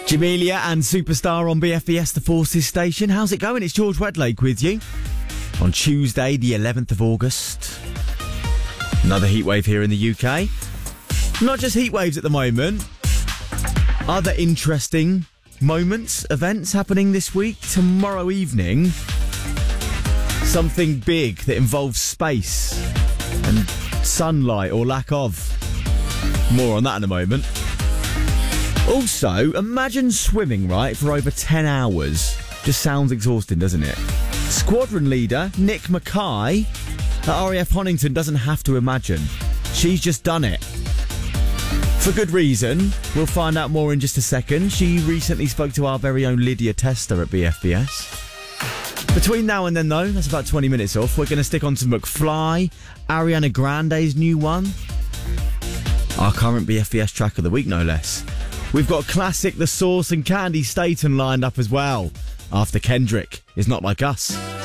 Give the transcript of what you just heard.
Jamelia and Superstar on BFBS, the Forces station. How's it going? It's George Wedlake with you on Tuesday, the 11th of August. Another heatwave here in the UK. Not just heatwaves at the moment. Other interesting moments, events happening this week. Tomorrow evening, something big that involves space and sunlight or lack of. More on that in a moment. Also, imagine swimming, right, for over 10 hours. Just sounds exhausting, doesn't it? Squadron leader Nick Mackay at RAF Honington doesn't have to imagine. She's just done it. For good reason. We'll find out more in just a second. She recently spoke to our very own Lydia Tester at BFBS. Between now and then, though, that's about 20 minutes off, we're going to stick on to McFly, Ariana Grande's new one. Our current BFBS track of the week, no less. We've got classic The Source and Candy Staten lined up as well, after Kendrick is Not Like Us.